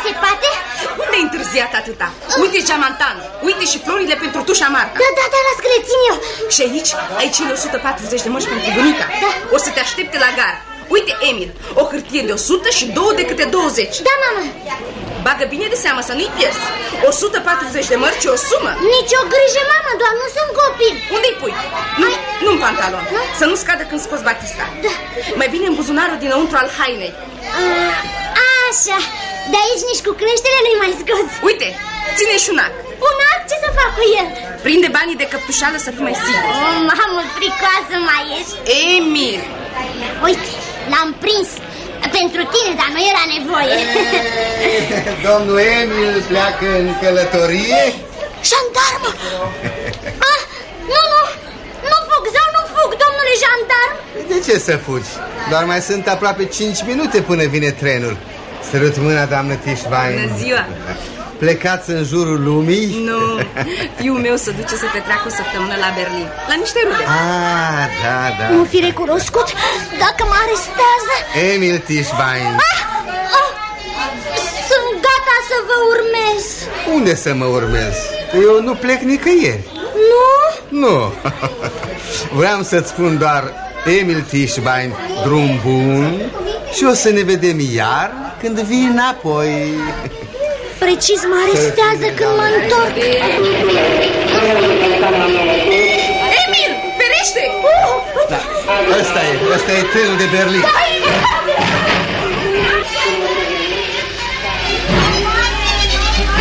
se poate? Unde ai întârziat atâta? Uite geamantan, uite și florile pentru tușa Marta. Da, las că le țin eu. Și aici ai cele 140 de măști pentru bunica. Da. O să te aștepte la gar. Uite, Emil, o hârtie de 100 și 2 de câte 20. Da, mamă. Bagă bine de seamă să nu-i pierzi. 140 de mărci e o sumă. Nici o grijă, mamă, doar nu sunt copil. Unde-i pui? Nu în pantalon. Să nu scadă când scoți batista. Da. Mai bine în buzunarul dinăuntru al hainei. Așa. De aici nici cu creștere nu-i mai scoți. Uite, ține și un ac. Un ac? Ce să fac cu el? Prinde banii de căptușală să fii mai sigur. Mamă, fricoasă mai ești. Emil. Uite, l-am prins. Pentru tine, dar nu era nevoie. Domnul Emil pleacă în călătorie? Jandarmă! Nu fug, zău, nu fug, domnule jandarm. De ce să fugi? Doar mai sunt aproape 5 minute până vine trenul. Sărut mâna, doamnă Tischbein. Bună ziua. Plecați în jurul lumii? Nu, fiul meu se duce să petreacă o săptămână la Berlin, la niște rude. Da. Nu fi recunoscut dacă mă arestează. Emil Tischbein. Sunt gata să vă urmez. Unde să mă urmez? Eu nu plec nicăieri. Nu? Vreau să-ți spun doar, Emil Tischbein, drum bun. Și o să ne vedem iar când vii înapoi. Precis mă arestează când mă întorc. Emil, ferește! Da, ăsta e trenul de Berlin.